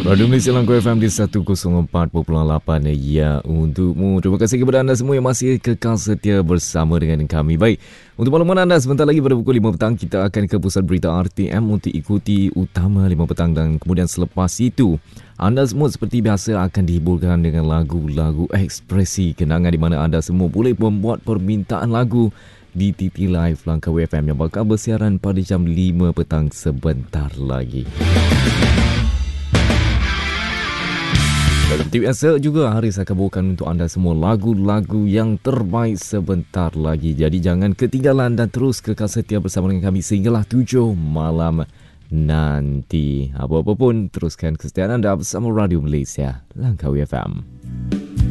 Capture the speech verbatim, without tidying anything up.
Radio Malaysia Langkau F M di seratus empat perpuluhan lapan ya untukmu. Terima kasih kepada anda semua yang masih kekal setia bersama dengan kami. Baik, untuk makluman anda, sebentar lagi pada pukul lima petang kita akan ke pusat berita R T M untuk ikuti utama lima petang, dan kemudian selepas itu anda semua seperti biasa akan dihiburkan dengan lagu-lagu ekspresi kenangan, di mana anda semua boleh membuat permintaan lagu di T T Live Langkau F M yang bakal bersiaran pada jam lima petang sebentar lagi. Seperti biasa juga, Haris akan bawakan untuk anda semua lagu-lagu yang terbaik sebentar lagi. Jadi jangan ketinggalan dan terus kekal setia bersama dengan kami sehinggalah tujuh malam nanti. Apa-apa pun, teruskan kesetiaan anda bersama Radio Malaysia Langkau F M.